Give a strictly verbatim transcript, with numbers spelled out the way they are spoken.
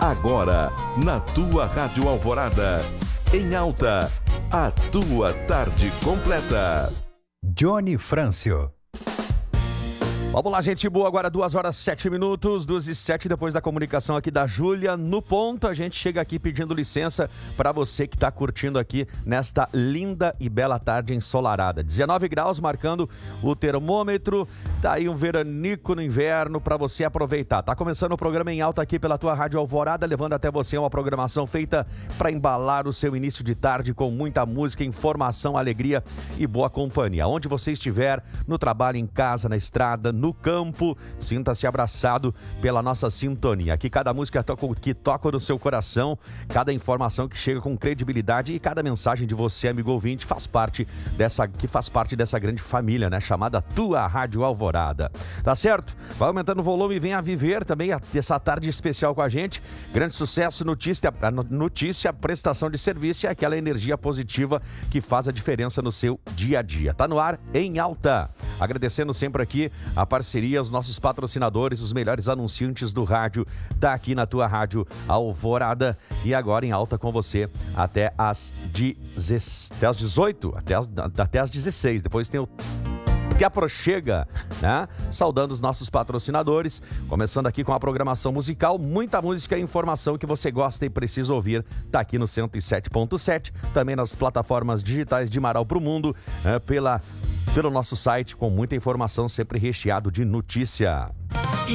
Agora, na tua Rádio Alvorada, em alta, a tua tarde completa. Johnny Frâncio. Vamos lá, gente boa, agora duas horas sete minutos, duas e sete, depois da comunicação aqui da Júlia, no ponto, a gente chega aqui pedindo licença para você que está curtindo aqui nesta linda e bela tarde ensolarada. dezenove graus marcando o termômetro, tá aí um veranico no inverno para você aproveitar. Tá começando o programa em alta aqui pela tua Rádio Alvorada, levando até você uma programação feita para embalar o seu início de tarde com muita música, informação, alegria e boa companhia. Onde você estiver, no trabalho, em casa, na estrada, no campo, sinta-se abraçado pela nossa sintonia. Aqui cada música que toca no seu coração, cada informação que chega com credibilidade e cada mensagem de você, amigo ouvinte, faz parte dessa, que faz parte dessa grande família, né? Chamada Tua Rádio Alvorada. Tá certo? Vai aumentando o volume e venha viver também essa tarde especial com a gente. Grande sucesso, notícia, notícia, prestação de serviço e aquela energia positiva que faz a diferença no seu dia a dia. Tá no ar, em alta. Agradecendo sempre aqui a parceria, os nossos patrocinadores, os melhores anunciantes do rádio, tá aqui na tua Rádio Alvorada e agora em alta com você até as, dezesseis, até as dezoito, até as, até as dezesseis, depois tem o que aproxega, né? Saudando os nossos patrocinadores, começando aqui com a programação musical, muita música e informação que você gosta e precisa ouvir, tá aqui no cento e sete ponto sete, também nas plataformas digitais de Marau pro Mundo, é, pela, pelo nosso site, com muita informação sempre recheado de notícia.